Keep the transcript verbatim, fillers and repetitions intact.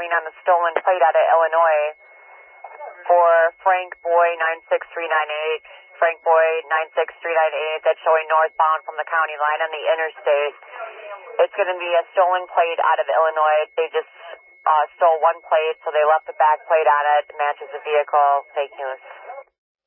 coming on the stolen plate out of Illinois for Frank Boy nine six three nine eight. Frank Boy nine six three nine eight, that's showing northbound from the county line on the interstate. It's going to be a stolen plate out of Illinois. They just uh, stole one plate, so they left the back plate on it. It matches the vehicle. Fake news.